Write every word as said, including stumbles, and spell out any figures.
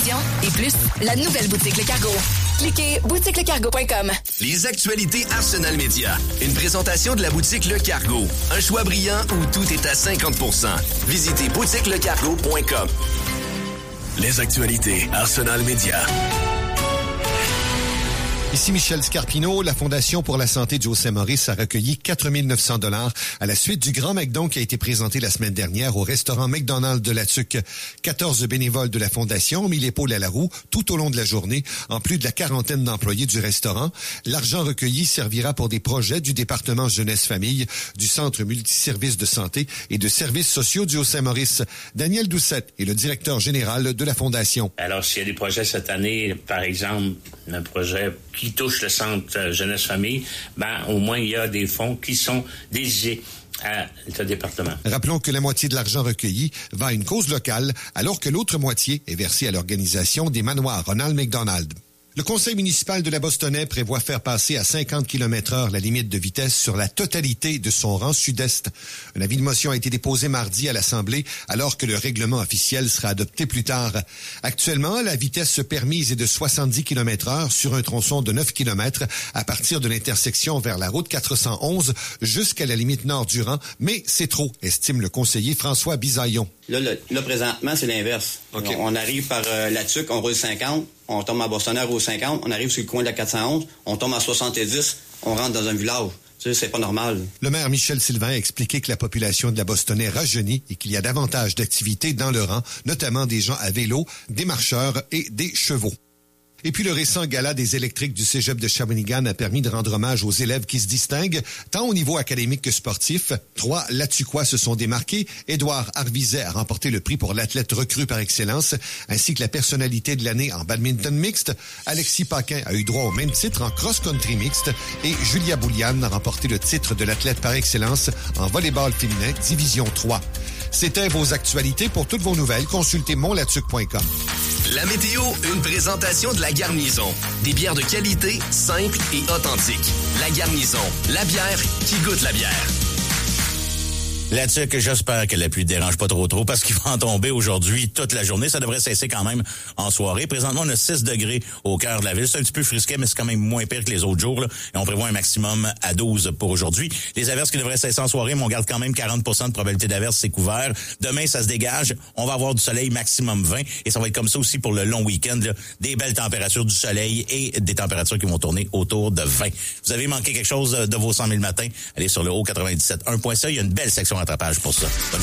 Et plus, la nouvelle boutique Le Cargo. Cliquez boutique le cargo point com. Les actualités Arsenal Média. Une présentation de la boutique Le Cargo. Un choix brillant où tout est à cinquante pour cent. Visitez boutique le cargo point com. Les actualités Arsenal Média. Ici Michel Scarpino. La Fondation pour la santé de José-Maurice a recueilli quatre mille neuf cents dollars à la suite du Grand McDon qui a été présenté la semaine dernière au restaurant McDonald's de la Tuque. quatorze bénévoles de la Fondation ont mis l'épaule à la roue tout au long de la journée, en plus de la quarantaine d'employés du restaurant. L'argent recueilli servira pour des projets du département Jeunesse-Famille, du Centre multiservices de santé et de services sociaux du José-Maurice. Daniel Doucette est le directeur général de la Fondation. Alors, s'il y a des projets cette année, par exemple, un projet qui touche le centre Jeunesse-Famille, ben, au moins, il y a des fonds qui sont dédiés à ce département. Rappelons que la moitié de l'argent recueilli va à une cause locale, alors que l'autre moitié est versée à l'organisation des manoirs Ronald McDonald. Le conseil municipal de la Bostonnais prévoit faire passer à cinquante kilomètres heure la limite de vitesse sur la totalité de son rang sud-est. Un avis de motion a été déposé mardi à l'Assemblée, alors que le règlement officiel sera adopté plus tard. Actuellement, la vitesse permise est de soixante-dix kilomètres heure sur un tronçon de neuf kilomètres à partir de l'intersection vers la route quatre cent onze jusqu'à la limite nord du rang, mais c'est trop, estime le conseiller François Bisaillon. Là, là, là présentement, c'est l'inverse. Okay. On, on arrive par euh, la Tuque, on roule cinquante, on tombe à Bostonner au cinquante, on arrive sur le coin de la quatre cent onze, on tombe à soixante-dix, on rentre dans un village. Tu sais, c'est pas normal. Le maire Michel Sylvain a expliqué que la population de la Bostonnais rajeunit et qu'il y a davantage d'activités dans le rang, notamment des gens à vélo, des marcheurs et des chevaux. Et puis le récent gala des électriques du cégep de Shawinigan a permis de rendre hommage aux élèves qui se distinguent, tant au niveau académique que sportif. Trois Latuquois se sont démarqués. Édouard Arvizet a remporté le prix pour l'athlète recru par excellence, ainsi que la personnalité de l'année en badminton mixte. Alexis Paquin a eu droit au même titre en cross-country mixte et Julia Bouliane a remporté le titre de l'athlète par excellence en volleyball féminin division trois. C'était vos actualités. Pour toutes vos nouvelles, consultez mon latuque point com. La météo, une présentation de La Garnison. Des bières de qualité, simples et authentiques. La Garnison, la bière qui goûte la bière. Là-dessus, que j'espère que la pluie ne dérange pas trop trop parce qu'il va en tomber aujourd'hui toute la journée. Ça devrait cesser quand même en soirée. Présentement, on a six degrés au cœur de la ville. C'est un petit peu frisquet, mais c'est quand même moins pire que les autres jours, là. Et on prévoit un maximum à douze pour aujourd'hui. Les averses qui devraient cesser en soirée, mais on garde quand même quarante pour cent de probabilité d'averse, c'est couvert. Demain, ça se dégage. On va avoir du soleil maximum vingt. Et ça va être comme ça aussi pour le long week-end, là. Des belles températures, du soleil et des températures qui vont tourner autour de vingt. Vous avez manqué quelque chose de vos cent mille matins? Allez sur le haut quatre-vingt-dix-sept un point C A. Il y a une belle section rattrapage pour ça. Bonne